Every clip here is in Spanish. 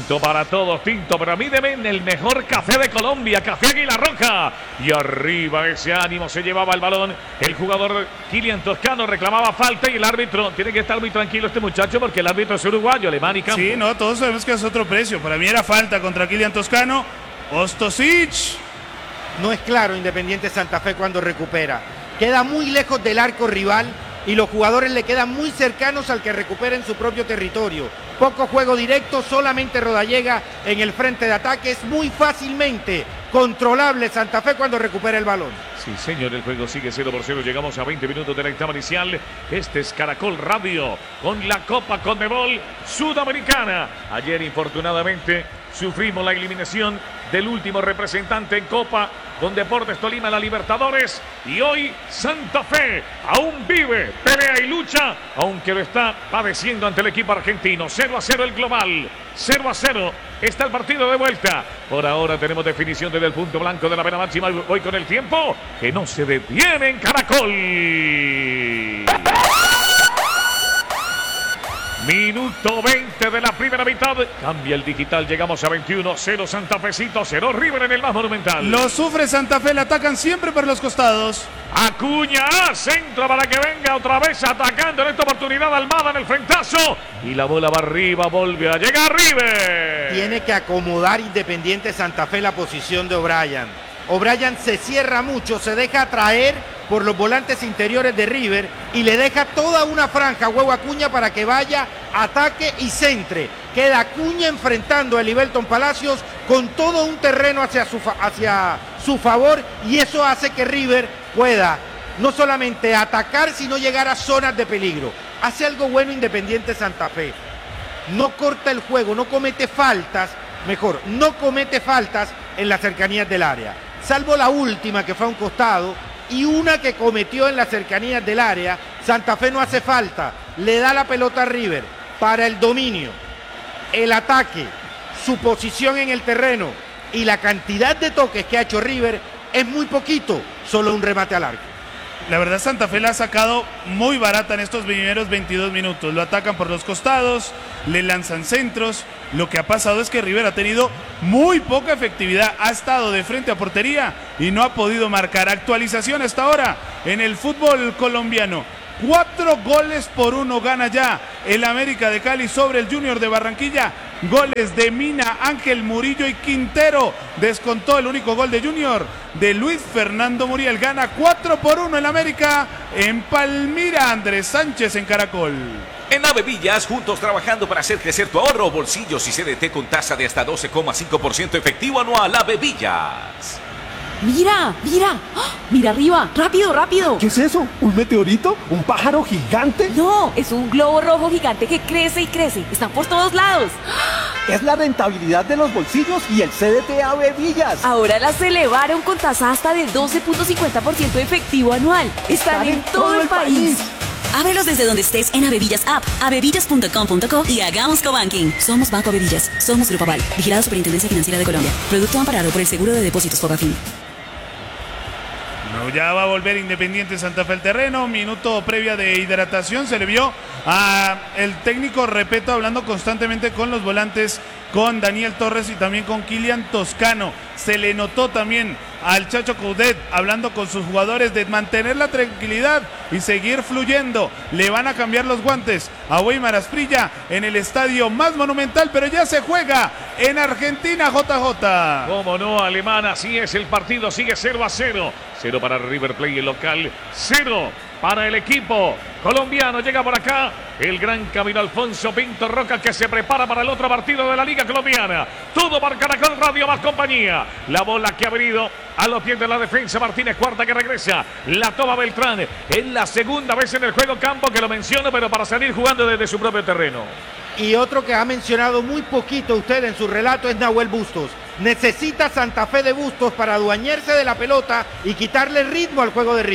Tinto para todos, tinto, pero a mí deben el mejor café de Colombia, Café Águila Roja. Y arriba ese ánimo, se llevaba el balón. El jugador Kylian Toscano reclamaba falta y el árbitro, tiene que estar muy tranquilo este muchacho porque el árbitro es uruguayo, alemán y campo. Sí, no, todos sabemos que es otro precio. Para mí era falta contra Kylian Toscano. Ostosic. No es claro Independiente Santa Fe cuando recupera. Queda muy lejos del arco rival y los jugadores le quedan muy cercanos al que recupera en su propio territorio. Poco juego directo, solamente Rodallega en el frente de ataque. Es muy fácilmente controlable Santa Fe cuando recupera el balón. Sí, señor, el juego sigue 0-0. Llegamos a 20 minutos de la etapa inicial. Este es Caracol Radio con la Copa Conmebol Sudamericana. Ayer, infortunadamente, sufrimos la eliminación del último representante en Copa con Deportes Tolima, la Libertadores. Y hoy Santa Fe aún vive, pelea y lucha, aunque lo está padeciendo ante el equipo argentino. 0-0 el global, 0-0 está el partido de vuelta. Por ahora tenemos definición desde el punto blanco de la pena máxima. Hoy con el tiempo que no se detiene en Caracol. Minuto 20 de la primera mitad. Cambia el digital. Llegamos a 21-0 Santa Fecito, 0 River en el más monumental. Lo sufre Santa Fe, le atacan siempre por los costados. Acuña, centro para que venga otra vez atacando en esta oportunidad Almada en el frentazo. Y la bola va arriba, vuelve a llegar River. Tiene que acomodar Independiente Santa Fe la posición de O'Brien. O'Brien se cierra mucho, se deja atraer por los volantes interiores de River y le deja toda una franja a Huevo Acuña para que vaya, ataque y centre. Queda Acuña enfrentando a Elivelton Palacios con todo un terreno hacia su favor y eso hace que River pueda no solamente atacar sino llegar a zonas de peligro. Hace algo bueno Independiente Santa Fe. No corta el juego, no comete faltas, no comete faltas en las cercanías del área. Salvo la última que fue a un costado y una que cometió en las cercanías del área, Santa Fe no hace falta, le da la pelota a River para el dominio, el ataque, su posición en el terreno y la cantidad de toques que ha hecho River es muy poquito, solo un remate al arco. La verdad Santa Fe la ha sacado muy barata en estos primeros 22 minutos. Lo atacan por los costados, le lanzan centros. Lo que ha pasado es que River ha tenido muy poca efectividad. Ha estado de frente a portería y no ha podido marcar. Actualización hasta ahora en el fútbol colombiano. 4-1 gana ya el América de Cali sobre el Junior de Barranquilla. Goles de Mina, Ángel Murillo y Quintero. Descontó el único gol de Junior de Luis Fernando Muriel. Gana 4-1 el América en Palmira. Andrés Sánchez en Caracol. En Avevillas, juntos trabajando para hacer crecer tu ahorro, bolsillos y CDT con tasa de hasta 12,5% efectivo anual. Avevillas. ¡Mira! ¡Mira! ¡Ah! ¡Mira arriba! ¡Rápido, rápido! ¿Qué es eso? ¿Un meteorito? ¿Un pájaro gigante? No, es un globo rojo gigante que crece y crece. Están por todos lados. Es la rentabilidad de los bolsillos y el CDT Avevillas. Ahora las elevaron con tasa hasta de 12.50% efectivo anual. Están en todo el país. Ábrelos desde donde estés en Avevillas App, avevillas.com.co y hagamos cobanking. Somos Banco Avevillas. Somos Grupo Aval. Vigilado Superintendencia Financiera de Colombia. Producto amparado por el Seguro de Depósitos Fogafín. No, ya va a volver Independiente Santa Fe al terreno. Minuto previa de hidratación. Se le vio a el técnico Repeto hablando constantemente con los volantes, con Daniel Torres y también con Kylian Toscano. Se le notó también al Chacho Coudet hablando con sus jugadores de mantener la tranquilidad y seguir fluyendo. Le van a cambiar los guantes a Weimar Asprilla en el estadio más monumental, pero ya se juega en Argentina, JJ. Cómo no, Alemana, así es el partido, sigue 0-0. 0 para River Plate, el local, 0 para el equipo colombiano. Llega por acá el gran Camilo Alfonso Pinto Roca, que se prepara para el otro partido de la Liga Colombiana. Todo para Caracol Radio más compañía. La bola que ha venido a los pies de la defensa. Martínez Cuarta que regresa. La toma Beltrán. Es la segunda vez en el juego campo que lo menciono, pero para salir jugando desde su propio terreno. Y otro que ha mencionado muy poquito usted en su relato es Nahuel Bustos. Necesita Santa Fe de Bustos para adueñarse de la pelota y quitarle ritmo al juego de River.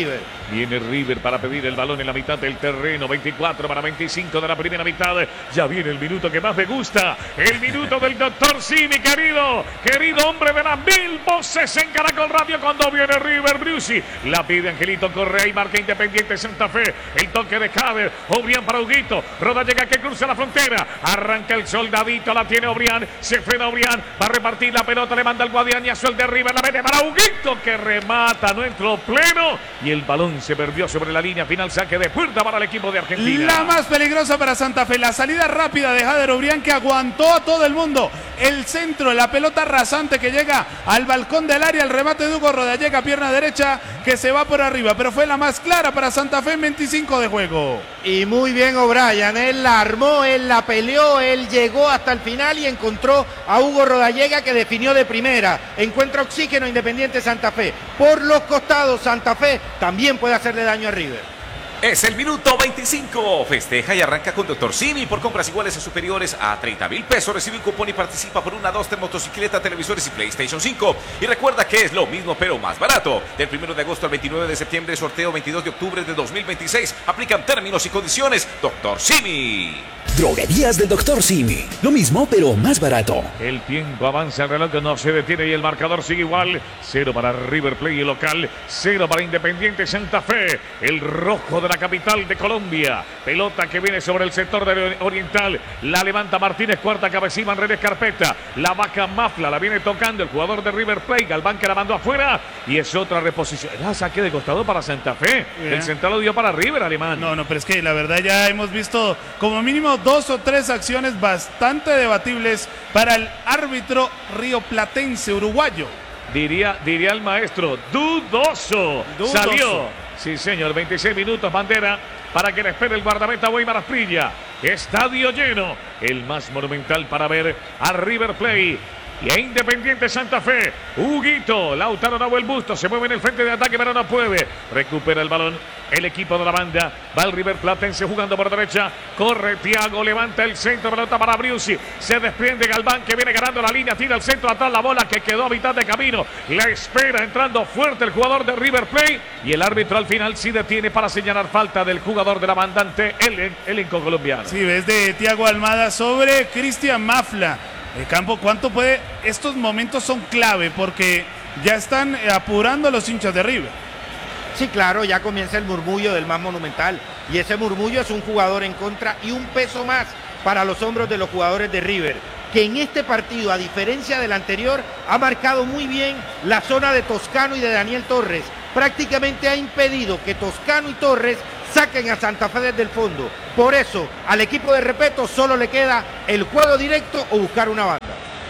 Viene River para pedir el balón en la mitad del terreno. 24 para 25 de la primera mitad. Ya viene el minuto que más me gusta. El minuto del doctor Simi, querido hombre de las 1000 voces en Caracol Radio. Cuando viene River, Brusi la pide Angelito Correa y marca Independiente Santa Fe. El toque de Jader. Obrián para Huguito. Rodallega que cruza la frontera. Arranca el soldadito. La tiene Obrián. Se frena Obrián. Va a repartir la pelota. Le manda el Guadianazo. El de River. La mete para Huguito que remata. No entró pleno. Y el balón se perdió sobre la línea final. Saque de puerta para el equipo de Argentina. La más peligrosa para Santa Fe. La salida rápida de Jader Obrián que aguantó a todo el mundo. El centro, la pelota rasante que llega al balcón del área. El remate de Hugo Rodallega, pierna derecha que se va por arriba. Pero fue la más clara para Santa Fe en 25 de juego. Y muy bien O'Brien. Él la armó, él la peleó, él llegó hasta el final y encontró a Hugo Rodallega que definió de primera. Encuentra oxígeno Independiente Santa Fe. Por los costados Santa Fe también puede hacerle daño a River. Es el minuto 25. Festeja y arranca con Dr. Simi. Por compras iguales o superiores a 30,000 pesos. Recibe un cupón y participa por una, 2, 3 motocicleta, televisores y PlayStation 5. Y recuerda que es lo mismo pero más barato. Del 1 de agosto al 29 de septiembre, sorteo 22 de octubre de 2026. Aplican términos y condiciones. Dr. Simi. Droguerías del Dr. Simi. Lo mismo pero más barato. El tiempo avanza, el reloj no se detiene y el marcador sigue igual. 0 para River Plate, el local. 0 para Independiente Santa Fe. El rojo de la capital de Colombia. Pelota que viene sobre el sector del oriental. La levanta Martínez, cuarta cabecilla, René Carpeta. La vaca Mafla, la viene tocando el jugador de River Plate. Galván que la mandó afuera y es otra reposición. La saque de costado para Santa Fe. El central lo dio para River, Alemán. No, pero es que la verdad ya hemos visto como mínimo 2 o 3 acciones bastante debatibles para el árbitro rioplatense uruguayo. Diría el maestro, dudoso. Salió. Sí, señor, 26 minutos, bandera, para que le espere el guardameta Weimar Asprilla. Estadio lleno, el más monumental para ver a River Plate y a Independiente Santa Fe. Huguito, Lautaro Nahuel Busto, se mueve en el frente de ataque, pero no puede. Recupera el balón el equipo de la banda. Va el River Platense jugando por derecha. Corre Thiago, levanta el centro, pelota para Briusi. Se desprende Galván que viene ganando la línea, tira el centro atrás, la bola que quedó a mitad de camino. La espera entrando fuerte el jugador de River Plate. Y el árbitro al final sí detiene para señalar falta del jugador de la banda ante el elenco colombiano. Sí, ves de Thiago Almada sobre Cristian Mafla. El campo, ¿cuánto puede? Estos momentos son clave porque ya están apurando a los hinchas de River. Sí, claro, ya comienza el murmullo del más monumental. Y ese murmullo es un jugador en contra y un peso más para los hombros de los jugadores de River, que en este partido, a diferencia del anterior, ha marcado muy bien la zona de Toscano y de Daniel Torres. Prácticamente ha impedido que Toscano y Torres saquen a Santa Fe desde el fondo. Por eso, al equipo de Repeto solo le queda el juego directo o buscar una banda.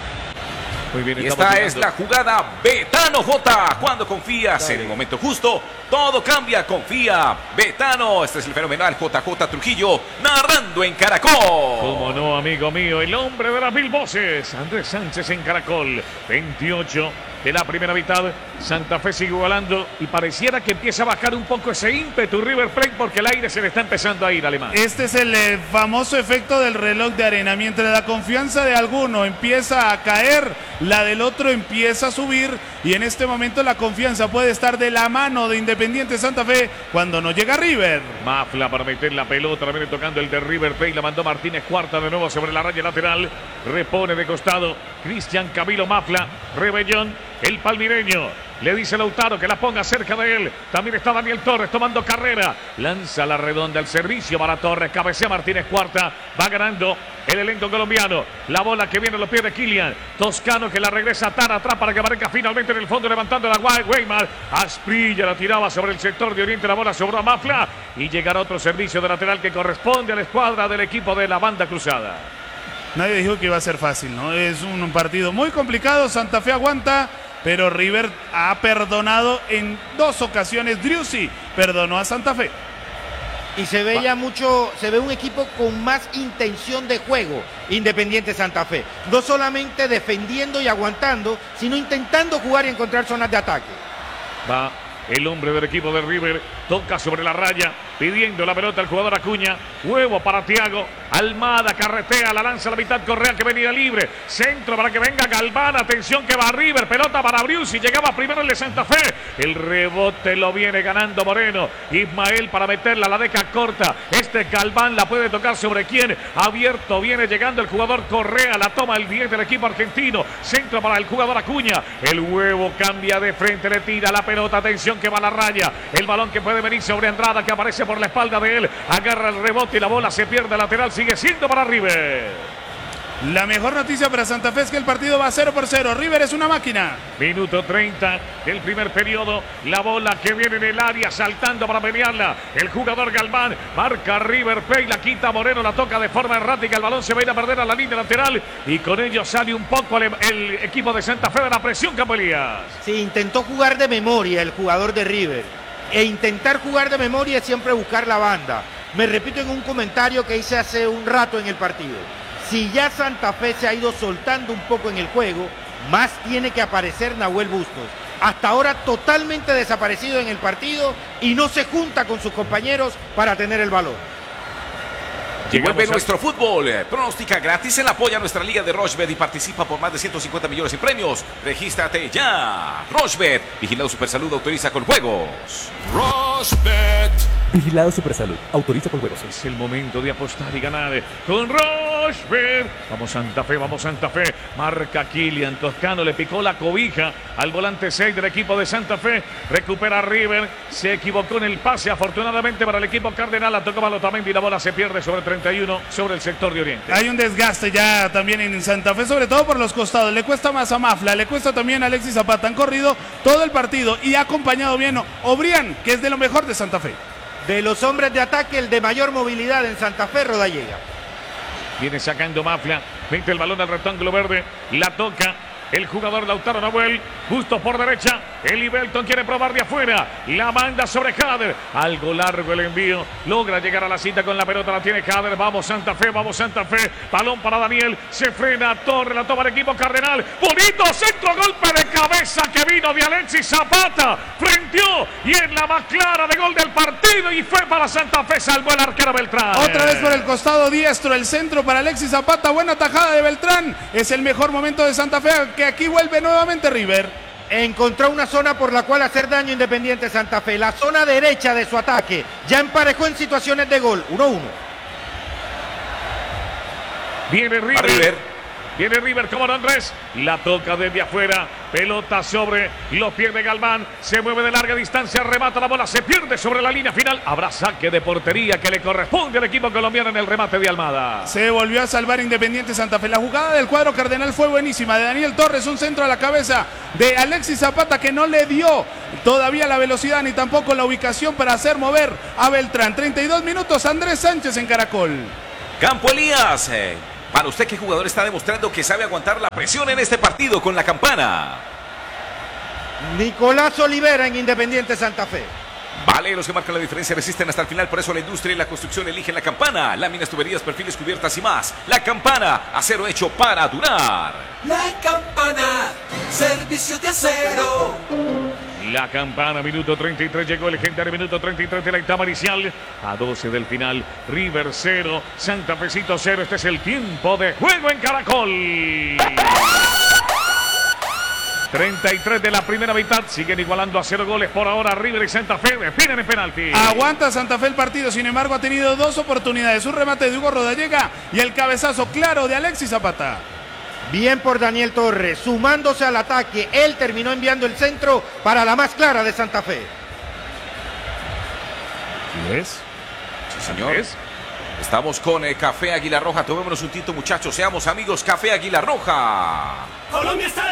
Muy bien, y esta es la jugada Betano J. Cuando confías en el momento justo, todo cambia. Confía Betano. Este es el fenomenal JJ Trujillo narrando en Caracol. Cómo no, amigo mío, el hombre de las 1000 voces, Andrés Sánchez en Caracol. 28 de la primera mitad. Santa Fe sigue igualando y pareciera que empieza a bajar un poco ese ímpetu River Plate porque el aire se le está empezando a ir, Alemán. Este es el famoso efecto del reloj de arena. Mientras la confianza de alguno empieza a caer, la del otro empieza a subir y en este momento la confianza puede estar de la mano de Independiente Santa Fe cuando no llega River. Mafla para meter la pelota, la viene tocando el de River Plate, la mandó Martínez, cuarta de nuevo sobre la raya lateral, repone de costado Cristian Camilo Mafla, Rebellón, el palmireño. Le dice Lautaro que la ponga cerca de él. También está Daniel Torres tomando carrera. Lanza la redonda al servicio para Torres. Cabecea Martínez, cuarta. Va ganando el elenco colombiano. La bola que viene a los pies de Kylian. Toscano que la regresa tan atrás para que aparezca finalmente en el fondo levantando la Weimar. Asprilla la tiraba sobre el sector de oriente. La bola sobró a Mafla. Y llegará otro servicio de lateral que corresponde a la escuadra del equipo de la banda cruzada. Nadie dijo que iba a ser fácil, ¿no? Es un partido muy complicado. Santa Fe aguanta. Pero River ha perdonado en 2 ocasiones. Driussi perdonó a Santa Fe. Y se ve ya mucho, se ve un equipo con más intención de juego, Independiente Santa Fe. No solamente defendiendo y aguantando, sino intentando jugar y encontrar zonas de ataque. Va el hombre del equipo de River, toca sobre la raya, pidiendo la pelota el jugador Acuña. Huevo para Thiago. Almada carretea, la lanza a la mitad. Correa que venía libre. Centro para que venga Galván. Atención que va River. Pelota para Briusi. Llegaba primero el de Santa Fe. El rebote lo viene ganando Moreno. Ismael para meterla. La deja corta. Este Galván la puede tocar sobre quién. Abierto viene llegando el jugador Correa. La toma el 10 del equipo argentino. Centro para el jugador Acuña. El Huevo cambia de frente. Le tira la pelota. Atención que va a la raya. El balón que puede venir sobre Andrada, que aparece por la espalda de él. Agarra el rebote y la bola se pierde lateral. Sigue siendo para River. La mejor noticia para Santa Fe es que el partido va 0-0. River es una máquina. Minuto 30 del primer periodo. La bola que viene en el área saltando para pelearla. El jugador Galván marca River Plate. La quita Moreno. La toca de forma errática. El balón se va a ir a perder a la línea lateral. Y con ello sale un poco el equipo de Santa Fe de la presión, Capelías. Sí, intentó jugar de memoria el jugador de River. E intentar jugar de memoria es siempre buscar la banda. Me repito en un comentario que hice hace un rato en el partido. Si ya Santa Fe se ha ido soltando un poco en el juego, más tiene que aparecer Nahuel Bustos. Hasta ahora totalmente desaparecido en el partido y no se junta con sus compañeros para tener el balón. Y vuelve nuestro fútbol. Pronóstica gratis en la apoya a nuestra liga de Rochebet y participa por más de 150 millones en premios. Regístrate ya. Rochebet. Vigilado Supersalud. Autoriza con juegos. Rochebet. Vigilado Supersalud. Autoriza con juegos. Es el momento de apostar y ganar con Rochebet. Vamos Santa Fe, vamos Santa Fe. Marca Kylian Toscano, le picó la cobija al volante 6 del equipo de Santa Fe. Recupera River, se equivocó en el pase. Afortunadamente para el equipo cardenal, la tocó Malotamendi y la bola se pierde sobre 31, sobre el sector de Oriente. Hay un desgaste ya también en Santa Fe, sobre todo por los costados. Le cuesta más a Mafla, le cuesta también a Alexis Zapata. Han corrido todo el partido y ha acompañado bien Obrián, que es de lo mejor de Santa Fe. De los hombres de ataque, el de mayor movilidad en Santa Fe, Rodallega. Viene sacando Mafla, mete el balón al rectángulo verde, la toca el jugador Lautaro Nahuel, justo por derecha. Eli Belton quiere probar de afuera, la manda sobre Jader. Algo largo el envío, logra llegar a la cita con la pelota, la tiene Jader. Vamos Santa Fe, balón para Daniel, se frena Torre, la toma el equipo cardenal. Bonito centro, golpe de cabeza que vino de Alexis Zapata, frenteó y en la más clara de gol del partido y fue para Santa Fe, salvó el arquero Beltrán. Otra vez por el costado diestro, el centro para Alexis Zapata, buena tajada de Beltrán. Es el mejor momento de Santa Fe, que aquí vuelve nuevamente River. Encontró una zona por la cual hacer daño Independiente Santa Fe, la zona derecha de su ataque. Ya emparejó en situaciones de gol, 1-1. Viene River. Viene River como Andrés, la toca desde afuera, pelota sobre los pies de Galván, se mueve de larga distancia, remata la bola, se pierde sobre la línea final, habrá saque de portería que le corresponde al equipo colombiano en el remate de Almada. Se volvió a salvar Independiente Santa Fe, la jugada del cuadro cardenal fue buenísima, de Daniel Torres, un centro a la cabeza de Alexis Zapata que no le dio todavía la velocidad ni tampoco la ubicación para hacer mover a Beltrán. 32 minutos, Andrés Sánchez en Caracol. Campo Elías. Para usted, ¿qué jugador está demostrando que sabe aguantar la presión en este partido con la campana? Nicolás Olivera en Independiente Santa Fe. Vale, los que marcan la diferencia resisten hasta el final, por eso la industria y la construcción eligen la campana. Láminas, tuberías, perfiles, cubiertas y más. La campana, acero hecho para durar. La campana, servicio de acero. La campana, minuto 33, llegó el legendario minuto 33 de la etapa inicial. A 12 del final, River 0, Santa Fecito 0. Este es el tiempo de juego en Caracol. 33 de la primera mitad, siguen igualando a 0 goles por ahora. River y Santa Fe definen en penalti. Aguanta Santa Fe el partido, sin embargo ha tenido dos oportunidades, un remate de Hugo Rodallega y el cabezazo claro de Alexis Zapata. Bien por Daniel Torres, sumándose al ataque, él terminó enviando el centro para la más clara de Santa Fe. ¿Sí es? Sí, señor. Estamos con Café Águila Roja, tomémonos un tinto muchachos, seamos amigos. Café Águila Roja. Colombia está